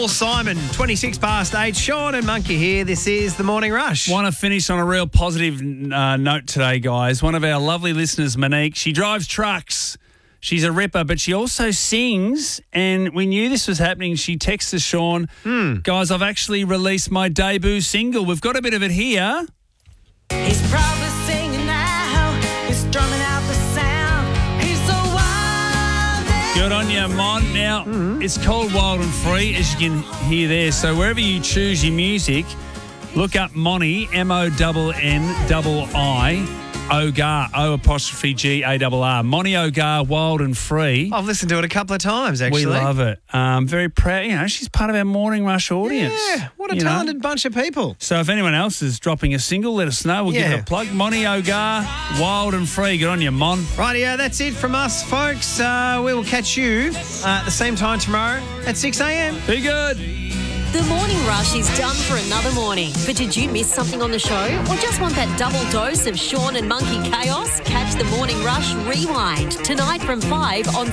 Paul Simon, 26 past 8. Sean and Monkey here. This is The Morning Rush. Want to finish on a real positive note today, guys. One of our lovely listeners, Monique, she drives trucks. She's a ripper, but she also sings. And we knew this was happening. She texts us, Sean, guys, I've actually released my debut single. We've got a bit of it here. He's probably singing now. He's drumming out the sound. He's so wild. Good on you, Mon. Now, it's called Wild and Free, as you can hear there. So wherever you choose your music, look up Moni, MONNII, Ogar, O''G''ARR. Moni Ogar, Wild and Free. I've listened to it a couple of times, actually. We love it. Very proud. You know, she's part of our Morning Rush audience. Yeah, what a talented bunch of people. So if anyone else is dropping a single, let us know. We'll give it a plug. Moni Ogar, Wild and Free. Good on you, Mon. Rightio, that's it from us, folks. We will catch you at the same time tomorrow at 6 a.m. Be good. The Morning Rush is done for another morning. But did you miss something on the show? Or just want that double dose of Sean and Monkey chaos? Catch The Morning Rush Rewind tonight from 5 on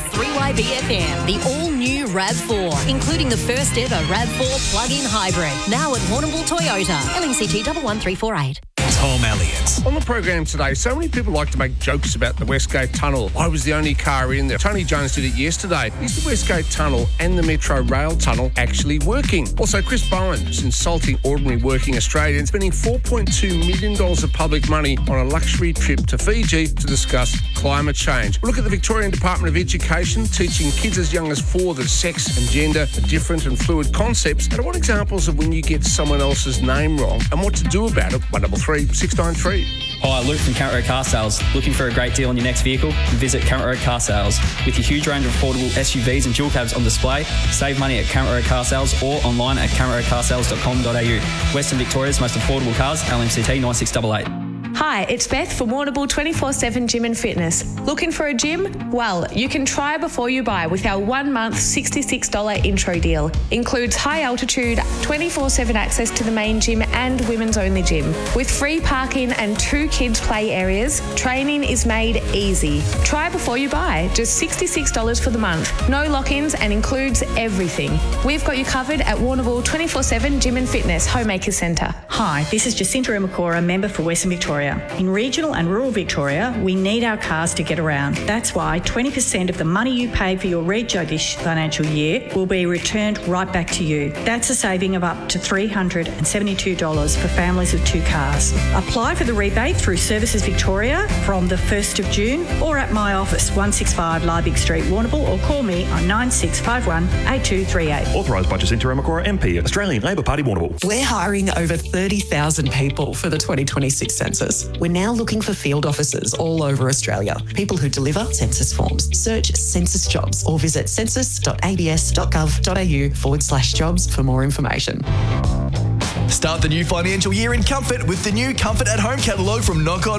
3YBFM. The all-new RAV4, including the first ever RAV4 plug-in hybrid. Now at Warrnambool Toyota. LNCT 11348. Tom Elliott. On the program today, so many people like to make jokes about the Westgate Tunnel. I was the only car in there. Tony Jones did it yesterday. Is the Westgate Tunnel and the Metro Rail Tunnel actually working? Also, Chris Bowen is insulting ordinary working Australians, spending $4.2 million of public money on a luxury trip to Fiji to discuss climate change. We'll look at the Victorian Department of Education teaching kids as young as 4 that sex and gender are different and fluid concepts. And I want examples of when you get someone else's name wrong and what to do about it. 133 693. Hi, Luke from Current Road Car Sales. Looking for a great deal on your next vehicle? Visit Current Road Car Sales. With your huge range of affordable SUVs and dual cabs on display, save money at Current Road Car Sales or online at currentroadcarsales.com.au. Western Victoria's most affordable cars, LMCT 9688. Hi, it's Beth from Warrnambool 24/7 Gym and Fitness. Looking for a gym? Well, you can try before you buy with our 1 month $66 intro deal. Includes high altitude, 24/7 access to the main gym and women's only gym. With free parking and 2 kids play areas, training is made easy. Try before you buy, just $66 for the month. No lock-ins and includes everything. We've got you covered at Warrnambool 24/7 Gym and Fitness, Homemakers Centre. Hi, this is Jacinta Umakora, member for Western Victoria. In regional and rural Victoria, we need our cars to get around. That's why 20% of the money you pay for your rego this financial year will be returned right back to you. That's a saving of up to $372 for families with 2 cars. Apply for the rebate through Services Victoria from the 1st of June or at my office, 165 Liebig Street, Warrnambool, or call me on 9651 8238. Authorised by Jacinta Umakora MP, Australian Labor Party, Warrnambool. We're hiring over 30,000 people for the 2026 census. We're now looking for field officers all over Australia, people who deliver census forms. Search census jobs or visit census.abs.gov.au/jobs for more information. Start the new financial year in comfort with the new Comfort at Home catalogue from Knock On.